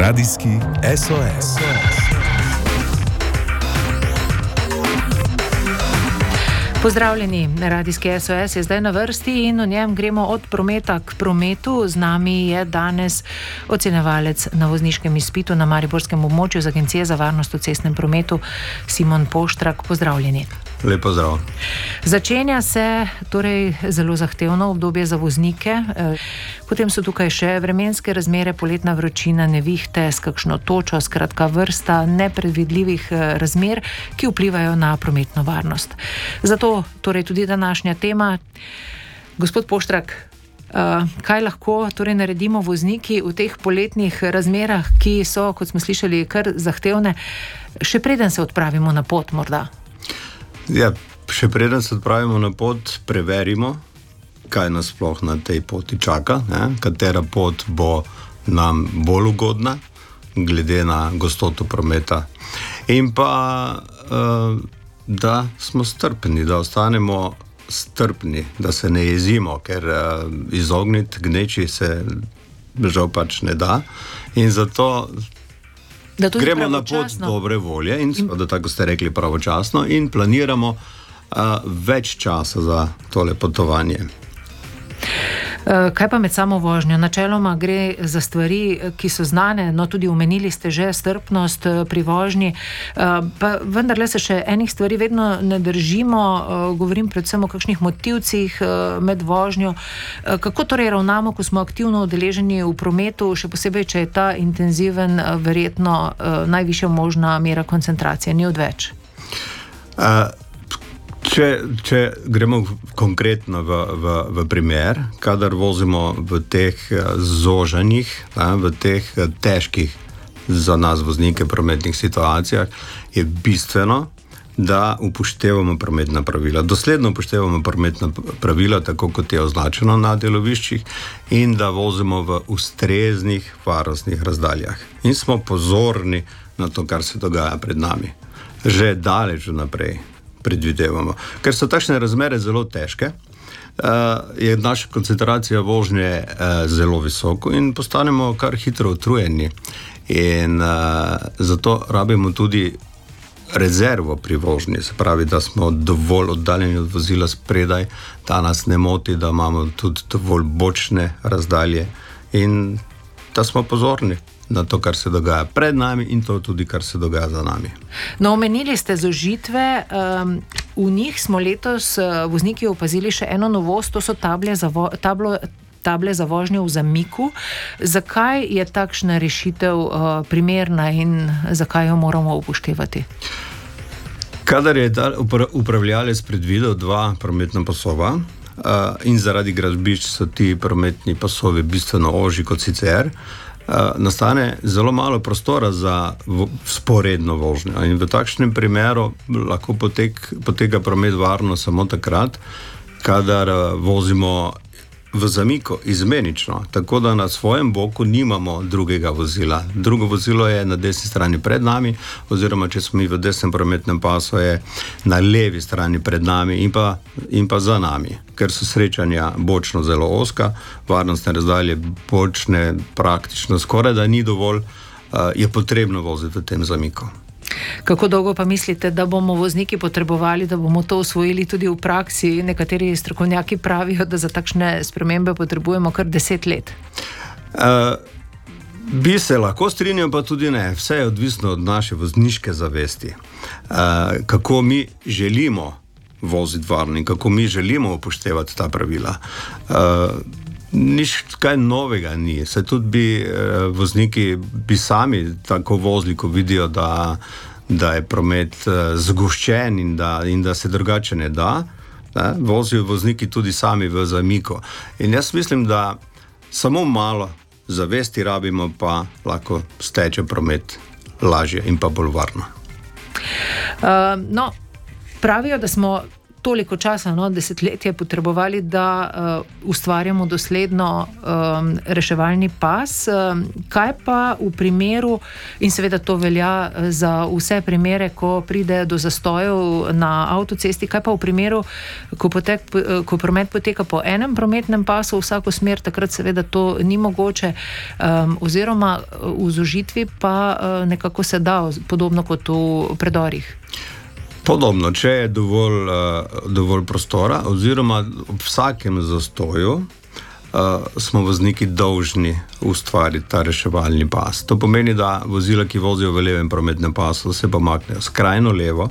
Radijski SOS. Pozdravljeni, Radijski SOS je zdaj na vrsti in v njem gremo od prometa k prometu. Z nami je danes ocenjevalec na vozniškem izpitu na mariborskem območju z Agencije za varnost v cestnem prometu Simon Poštrak. Pozdravljeni. Lep pozdrav. Začenja se torej zelo zahtevno obdobje za voznike. Potem so tukaj še vremenske razmere, poletna vročina, nevihte s kakšno točo, skratka vrsta nepredvidljivih razmer, ki vplivajo na prometno varnost. Zato torej tudi današnja tema. Gospod Poštrak, kaj lahko torej naredimo vozniki v teh poletnih razmerah, ki so, kot smo slišali, kar zahtevne, še preden se odpravimo na pot morda? Ja, še preden se odpravimo na pot, preverimo, kaj nas sploh na tej poti čaka, katera pot bo nam bolj ugodna, glede na gostoto prometa. In pa, da smo strpni, da ostanemo strpni, da se ne jezimo, ker izogniti gneči se žal pač ne da. In zato gremo na pot dobre volje in da, tako ste rekli, pravočasno in planiramo več časa za tole potovanje. Kaj pa med samo vožnjo? Načeloma gre za stvari, ki so znane, no tudi omenili ste že strpnost pri vožnji, pa vendarle se še enih stvari vedno ne držimo, govorim predvsem o kakšnih motivcih med vožnjo. Kako torej ravnamo, ko smo aktivno udeleženi v prometu, še posebej, če je ta intenziven, verjetno najvišja možna mera koncentracije, ni odveč? Če gremo konkretno v primer, kadar vozimo v teh zožanjih, v teh težkih za nas voznike prometnih situacijah, je bistveno, da upoštevamo prometna pravila. Dosledno upoštevamo prometna pravila, tako kot je označeno na deloviščih, in da vozimo v ustreznih varnostnih razdaljah. In smo pozorni na to, kar se dogaja pred nami. Že daleč naprej predvidevamo. Ker so takšne razmere zelo težke, je naša koncentracija vožnje zelo visoko in postanemo kar hitro utrujeni. In zato rabimo tudi rezervo pri vožnji, se pravi, da smo dovolj oddaljeni od vozila spredaj, da nas ne moti, da imamo tudi dovolj bočne razdalje in da smo pozorni na to, kar se dogaja pred nami in to tudi, kar se dogaja za nami. No, omenili ste zožitve, v njih smo letos vozniki opazili še eno novost, to so table za vožnjo v zamiku. Zakaj je takšna rešitev primerna in zakaj jo moramo upoštevati? Kadar je upravljalec predvidel dva prometna pasova in zaradi gradbišč so ti prometni pasovi bistveno ožji kot sicer, nastane zelo malo prostora za sporedno vožnjo. In v takšnem primeru lahko poteka promet varno samo takrat, kadar vozimo v zamiku izmenično, tako da na svojem boku nimamo drugega vozila. Drugo vozilo je na desni strani pred nami, oziroma če smo mi v desnem prometnem pasu, je na levi strani pred nami in pa za nami. Ker so srečanja bočno zelo ozka, varnostne razdalje bočne praktično skoraj da ni dovolj, je potrebno voziti v tem zamiku. Kako dolgo pa mislite, da bomo vozniki potrebovali, da bomo to usvojili tudi v praksi? Nekateri strokovnjaki pravijo, da za takšne spremembe potrebujemo kar 10 let. Bi se lahko strinjal, pa tudi ne. Vse je odvisno od naše vozniške zavesti. Kako mi želimo voziti varno in kako mi želimo upoštevati ta pravila. Nič kaj novega ni. Se tudi vozniki bi sami tako vozili, ko vidijo, da je promet zgoščen in da se drugače ne da. Vozijo vozniki tudi sami v zamiku. In jaz mislim, da samo malo zavesti rabimo, pa lahko steče promet lažje in pa bolj varno. No, pravijo, da smo toliko časa, desetletje potrebovali, da ustvarjamo dosledno reševalni pas. Kaj pa v primeru, in seveda to velja za vse primere, ko pride do zastojev na avtocesti, kaj pa v primeru, ko promet poteka po enem prometnem pasu v vsako smer, takrat seveda to ni mogoče, oziroma v zožitvi pa nekako se da, podobno kot v predorih. Podobno, če je dovolj prostora, oziroma v vsakem zastoju smo vozniki dolžni ustvariti ta reševalni pas. To pomeni, da vozila, ki vozijo v levem prometnem pasu, se pomaknejo skrajno levo,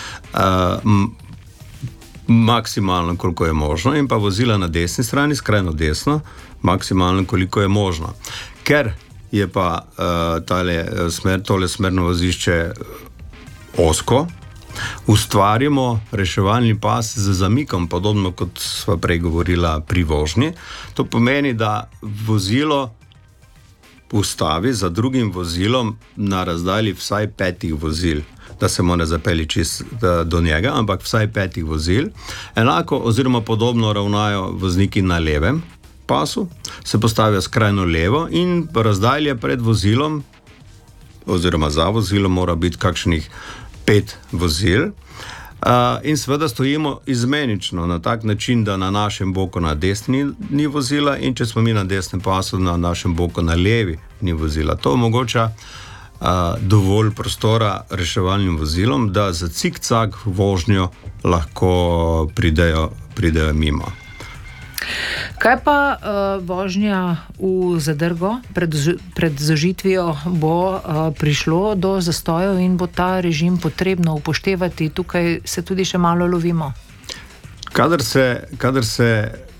maksimalno, koliko je možno, in pa vozila na desni strani, skrajno desno, maksimalno, koliko je možno. Ker je pa tole smerno vozišče ozko, ustvarimo reševalni pas z zamikom, podobno kot sva prej govorila pri vožnji. To pomeni, da vozilo ustavi za drugim vozilom na razdalji vsaj 5 vozil, da se mu ne zapelje čist do njega, ampak vsaj 5 vozil. Enako oziroma podobno ravnajo vozniki na levem pasu, se postavijo skrajno levo in razdalje pred vozilom oziroma za vozilom mora biti kakšnih 5 vozil, in seveda stojimo izmenično na tak način, da na našem boku na desni ni vozila in če smo mi na desnem pasu, na našem boku na levi ni vozila. To omogoča dovolj prostora reševalnim vozilom, da za cik-cak vožnjo lahko pridejo mimo. Kaj pa vožnja v zadrgo? Pred zožitvijo bo prišlo do zastojev in bo ta režim potrebno upoštevati. Tukaj se tudi še malo lovimo. Kadar se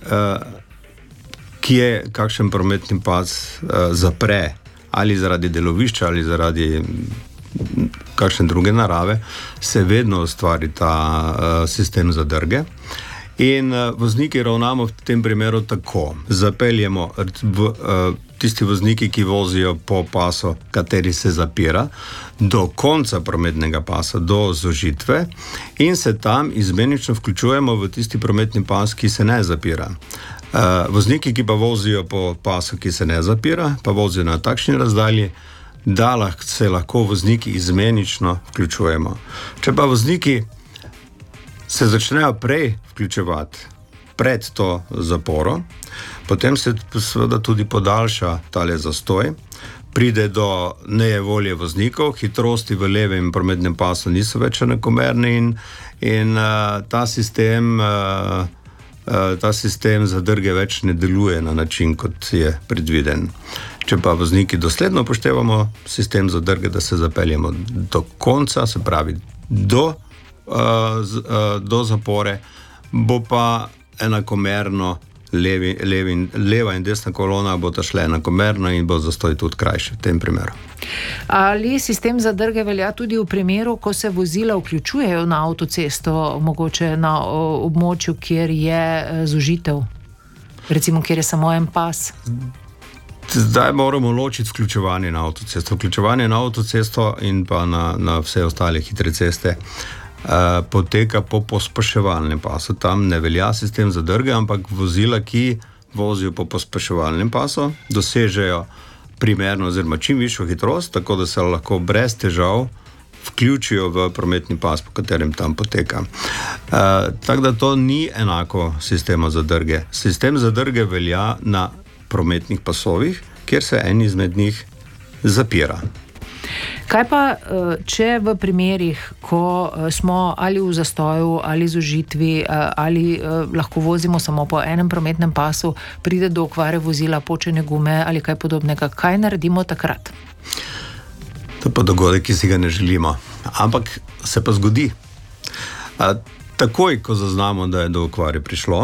kje kakšen prometni pas zapre, ali zaradi delovišča, ali zaradi kakšne druge narave, se vedno ustvari ta sistem zadrge. In vozniki ravnamo v tem primeru tako. Zapeljemo tisti vozniki, ki vozijo po pasu, kateri se zapira, do konca prometnega pasa, do zožitve, in se tam izmenično vključujemo v tisti prometni pas, ki se ne zapira. Vozniki, ki pa vozijo po pasu, ki se ne zapira, pa vozijo na takšni razdalji, da se lahko vozniki izmenično vključujemo. Če pa vozniki se začnejo prej vključevati pred to zaporo, potem se seveda tudi podaljša tale zastoj, pride do nejevolje voznikov, hitrosti v levem prometnem pasu niso več enakomerne in ta sistem zadrge več ne deluje na način, kot je predviden. Če pa vozniki dosledno upoštevamo sistem zadrge, da se zapeljemo do konca, se pravi do zapore, bo pa enakomerno leva in desna kolona bosta šle enakomerno in bo zastoj tudi krajši v tem primeru. Ali sistem zadrge velja tudi v primeru, ko se vozila vključujejo na avtocesto, mogoče na območju, kjer je zožitev, recimo kjer je samo en pas? Zdaj moramo ločiti vključevanje na avtocesto. Vključevanje na avtocesto in pa na vse ostale hitre ceste poteka po pospeševalnem pasu. Tam ne velja sistem zadrge, ampak vozila, ki vozijo po pospeševalnem pasu, dosežejo primerno oziroma čim višjo hitrost, tako da se lahko brez težav vključijo v prometni pas, po katerem tam poteka. Tako da to ni enako sistema zadrge. Sistem zadrge velja na prometnih pasovih, kjer se en izmed njih zapira. Kaj pa, če v primerih, ko smo ali v zastoju, ali zožitvi, ali lahko vozimo samo po enem prometnem pasu, pride do okvare vozila, počene gume ali kaj podobnega, kaj naredimo takrat? To pa dogodek, ki si ga ne želimo. Ampak se pa zgodi. Takoj, ko zaznamo, da je do okvare prišlo,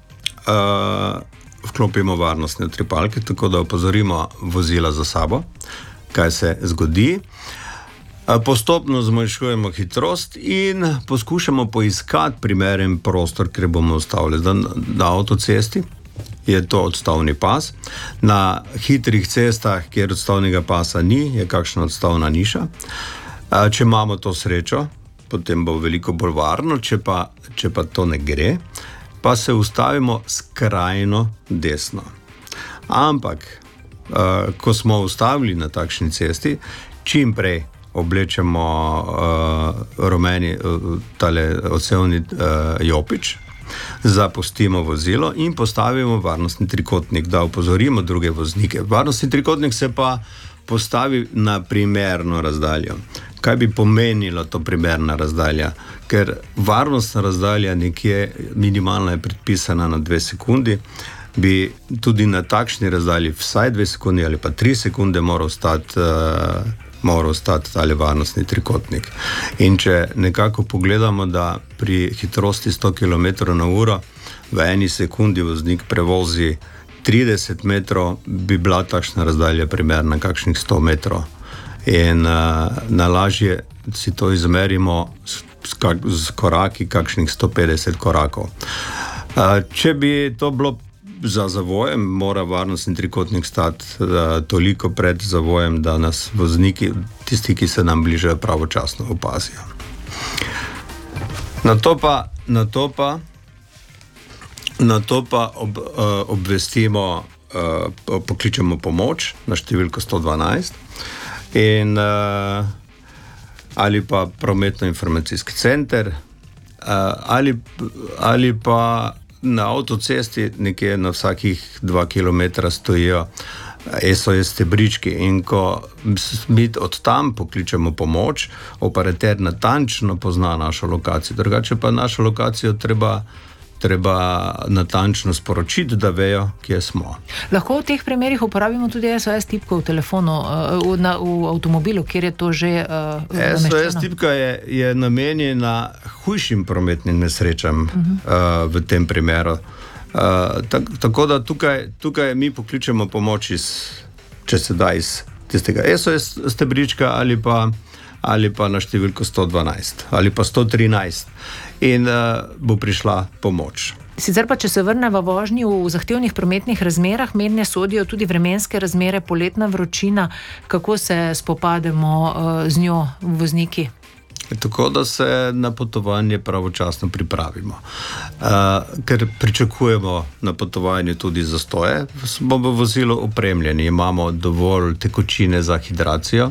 vklopimo varnostne utripalke, tako da opozorimo vozila za sabo, kaj se zgodi. Postopno zmanjšujemo hitrost in poskušamo poiskati primeren prostor, kjer bomo ustavili. Na avtocesti je to odstavni pas. Na hitrih cestah, kjer odstavnega pasa ni, je kakšna odstavna niša. Če imamo to srečo, potem bo veliko bolj varno, če pa to ne gre, pa se ustavimo skrajno desno. Ampak, ko smo ustavili na takšni cesti, čim prej oblečemo rumeni tale odsevni jopič, zapustimo vozilo in postavimo varnostni trikotnik, da opozorimo druge voznike. Varnostni trikotnik se pa postavi na primerno razdaljo. Kaj bi pomenilo to primerna razdalja? Ker varnostna razdalja nekje minimalna je predpisana na 2 sekundi, bi tudi na takšni razdalji vsaj 2 sekundi ali pa 3 sekunde moral ostati tale varnostni trikotnik. In če nekako pogledamo, da pri hitrosti 100 km/h v eni sekundi voznik prevozi 30 metrov, bi bila takšna razdalja primerna kakšnih 100 metrov. In najlažje si to izmerimo z koraki, kakšnih 150 korakov. Če bi to bilo za zavojem, mora varnostni trikotnik stati toliko pred zavojem, da nas vozniki, tisti, ki se nam bližajo, pravočasno opazijo. Na to pa obvestimo, pokličemo pomoč na številko 112 in ali pa prometno-informacijski center ali pa na avtocesti nekje na vsakih 2 km stojijo SOS stebrički in ko mi od tam pokličemo pomoč, operater natančno pozna našo lokacijo. Drugače pa našo lokacijo treba natančno sporočiti, da vejo, kje smo. Lahko v teh primerih uporabimo tudi SOS tipko v telefonu, v avtomobilu, kjer je to že nameščeno? SOS tipka je namenjena hujšim prometnim nesrečam v tem primeru. Tako da tukaj mi pokličemo pomoč če se da iz tistega SOS stebrička ali pa na številko 112 ali pa 113 in bo prišla pomoč. Sicer pa, če se vrneva vožnji v zahtevnih prometnih razmerah, mednje sodijo tudi vremenske razmere, poletna vročina. Kako se spopademo z njo vozniki? Tako, da se na potovanje pravočasno pripravimo. Ker pričakujemo na potovanju tudi zastoje, smo v vozilu opremljeni, imamo dovolj tekočine za hidracijo,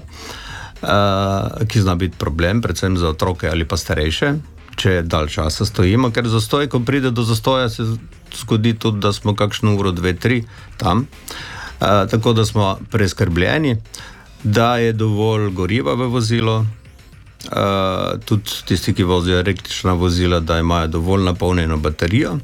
ki zna biti problem, predvsem za otroke ali pa starejše, če dalj časa stojimo, ker zastoj, ko pride do zastoja, se zgodi tudi, da smo kakšno uro, 2, 3 tam, tako da smo preskrbljeni, da je dovolj goriva v vozilo, tudi tisti, ki vozijo električna vozila, da imajo dovolj napolnjeno baterijo.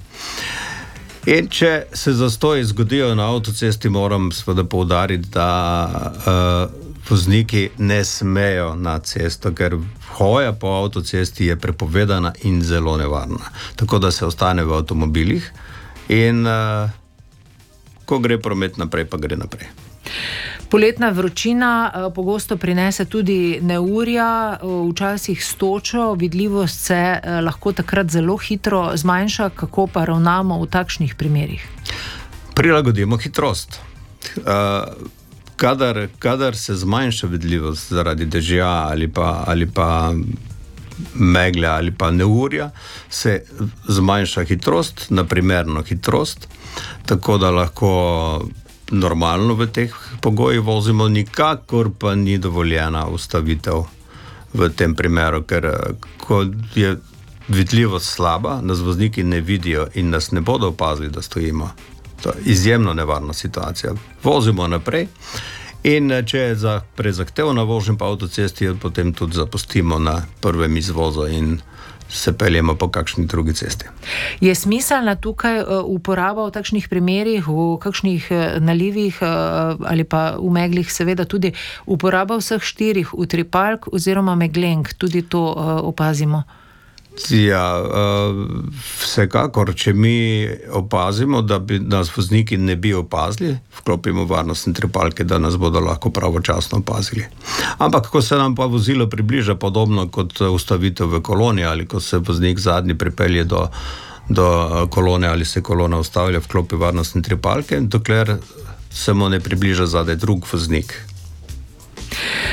In če se zastoji zgodijo na avtocesti, moram seveda poudariti, da vozniki ne smejo na cesto, ker hoja po avtocesti je prepovedana in zelo nevarna. Tako da se ostane v avtomobilih in ko gre promet naprej, pa gre naprej. Poletna vročina pogosto prinese tudi neurja, včasih s točo, vidljivost se lahko takrat zelo hitro zmanjša. Kako pa ravnamo v takšnih primerih? Prilagodimo hitrost. Kadar se zmanjša vidljivost zaradi dežja ali pa megle ali pa neurja, se zmanjša hitrost na primerno hitrost, tako da lahko normalno v teh pogojih vozimo, nikakor pa ni dovoljena ustavitev v tem primeru, ker ko je vidljivost slaba, nas vozniki ne vidijo in nas ne bodo opazili, da stojimo. To je izjemno nevarna situacija. Vozimo naprej in če je prezahtevna vožnja po avtocesti, jo potem tudi zapustimo na prvem izvozu in se peljemo po kakšni drugi cesti. Je smiselna tukaj uporaba v takšnih primerih, v kakšnih nalivih ali pa v meglih seveda tudi uporaba vseh 4 utripalk oziroma meglenk, tudi to opazimo? Ja, vsekakor, če mi opazimo, da bi nas vozniki ne bi opazili, vklopimo varnostne tripalke, da nas bodo lahko pravočasno opazili. Ampak, ko se nam pa vozilo približa, podobno kot ustavitev v koloni ali ko se voznik zadnji pripelje do kolone ali se kolona ustavlja, vklopi varnostne tripalke, dokler se mu ne približa zadaj drug voznik.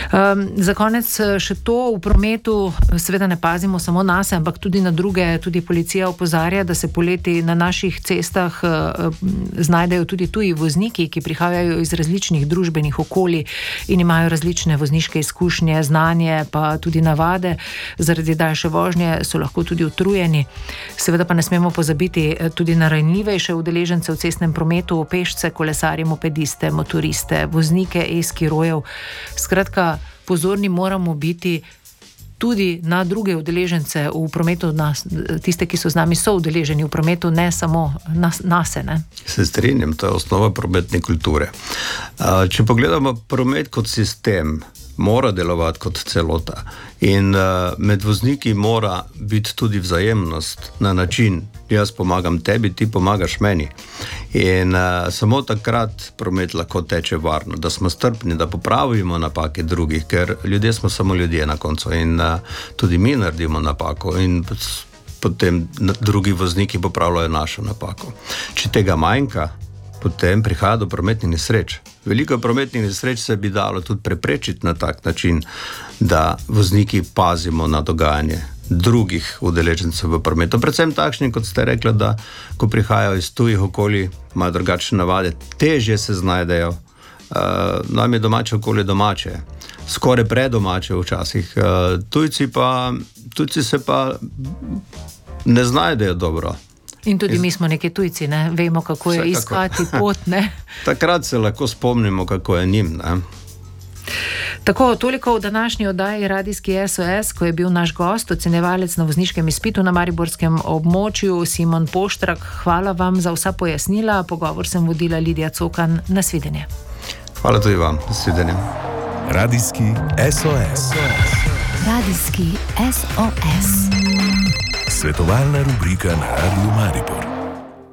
Za konec še to, v prometu seveda ne pazimo samo na sebe, ampak tudi na druge. Tudi policija opozarja, da se poleti na naših cestah znajdejo tudi tuji vozniki, ki prihajajo iz različnih družbenih okolij in imajo različne vozniške izkušnje, znanje, pa tudi navade. Zaradi daljše vožnje so lahko tudi utrujeni. Seveda pa ne smemo pozabiti tudi na ranljivejše udeležence v cestnem prometu, pešce, kolesarje, mopediste, motoriste, voznike e-skirojev. Skratka, pozorni moramo biti tudi na druge udeležence v prometu, na tiste, ki so z nami soudeleženi v prometu, ne samo nase. Ne? Se strinjam, to je osnova prometne kulture. Če pogledamo promet kot sistem, mora delovati kot celota in med vozniki mora biti tudi vzajemnost na način, jaz pomagam tebi, ti pomagaš meni. In samo takrat promet lahko teče varno, da smo strpni, da popravimo napake drugih, ker ljudje smo samo ljudje na koncu in tudi mi naredimo napako in potem drugi vozniki popravljajo našo napako. Če tega manjka, potem prihaja do prometnih nesreč. Veliko prometnih nesreč se bi dalo tudi preprečiti na tak način, da vozniki pazimo na dogajanje drugih udeležencev v prometu. Predvsem takšni, kot ste rekli, da ko prihajajo iz tujih okolij, imajo drugačne navade, težje se znajdejo. Nam je domače okolje domače, skoraj predomače včasih. Tujci se pa ne znajdejo dobro. In tudi mi smo neki tujci, ne? Vemo, kako je iskati pot. Ne? Takrat se lahko spomnimo, kako je njim. Ne? Tako, toliko v današnji oddaji Radijski SOS, ko je bil naš gost, ocenjevalec na vozniškem izpitu na mariborskem območju, Simon Poštrak. Hvala vam za vsa pojasnila. Pogovor sem vodila Lidija Cokan. Nasvidenje. Hvala tudi vam. Nasvidenje. Radijski SOS. Radijski SOS. Svetovalna rubrika na Radiu Maribor.